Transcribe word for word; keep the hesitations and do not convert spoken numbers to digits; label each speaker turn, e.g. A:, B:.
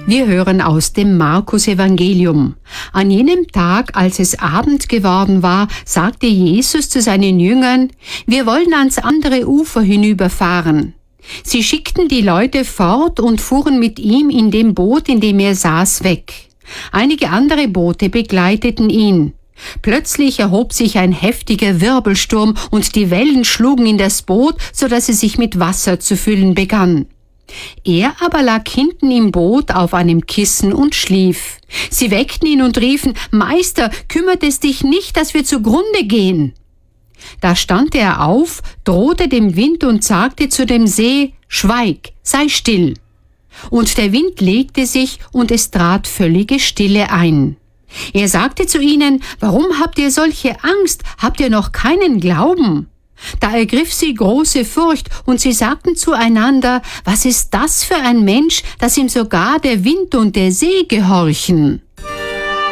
A: Wir hören aus dem Markus-Evangelium. An jenem Tag, als es Abend geworden war, sagte Jesus zu seinen Jüngern: Wir wollen ans andere Ufer hinüberfahren. Sie schickten die Leute fort und fuhren mit ihm in dem Boot, in dem er saß, weg. Einige andere Boote begleiteten ihn. Plötzlich erhob sich ein heftiger Wirbelsturm und die Wellen schlugen in das Boot, so dass es sich mit Wasser zu füllen begann. Er aber lag hinten im Boot auf einem Kissen und schlief. Sie weckten ihn und riefen: Meister, kümmert es dich nicht, dass wir zugrunde gehen? Da stand er auf, drohte dem Wind und sagte zu dem See: Schweig, sei still. Und der Wind legte sich und es trat völlige Stille ein. Er sagte zu ihnen: Warum habt ihr solche Angst? Habt ihr noch keinen Glauben? Da ergriff sie große Furcht, und sie sagten zueinander: Was ist das für ein Mensch, dass ihm sogar der Wind und der See gehorchen?